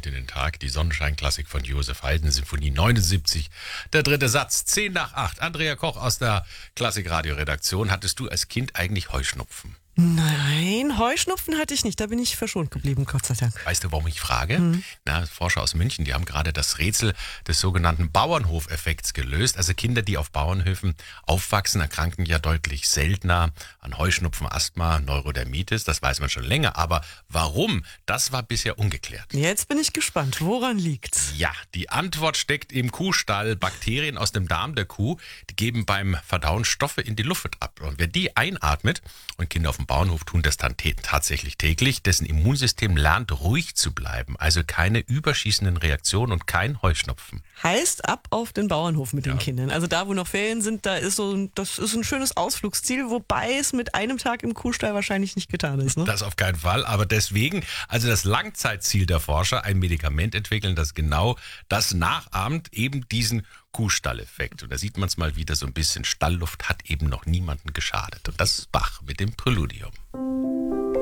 heute in den Tag. Die Sonnenschein-Klassik von Joseph Haydn, Sinfonie 79, der dritte Satz, 7:50. Andrea Koch aus der Klassik-Radio-Redaktion. Hattest du als Kind eigentlich Heuschnupfen? Nein, Heuschnupfen hatte ich nicht. Da bin ich verschont geblieben, Gott sei Dank. Weißt du, warum ich frage? Forscher aus München, die haben gerade das Rätsel des sogenannten Bauernhofeffekts gelöst. Also Kinder, die auf Bauernhöfen aufwachsen, erkranken ja deutlich seltener an Heuschnupfen, Asthma, Neurodermitis. Das weiß man schon länger. Aber warum? Das war bisher ungeklärt. Jetzt bin ich gespannt. Woran liegt's? Ja, die Antwort steckt im Kuhstall. Bakterien aus dem Darm der Kuh, die geben beim Verdauen Stoffe in die Luft ab. Und wer die einatmet, und Kinder auf dem Bauernhof tun das dann tatsächlich täglich, dessen Immunsystem lernt, ruhig zu bleiben. Also keine überschießenden Reaktionen und kein Heuschnupfen. Heißt ab auf den Bauernhof mit den Kindern. Also da, wo noch Ferien sind, das ist ein schönes Ausflugsziel, wobei es mit einem Tag im Kuhstall wahrscheinlich nicht getan ist. Ne? Das auf keinen Fall, aber deswegen, also das Langzeitziel der Forscher, ein Medikament entwickeln, das genau das nachahmt, eben diesen Kuhstalleffekt. Und da sieht man es mal wieder so ein bisschen, Stallluft hat eben noch niemanden geschadet. Und das ist Bach mit dem Präludium.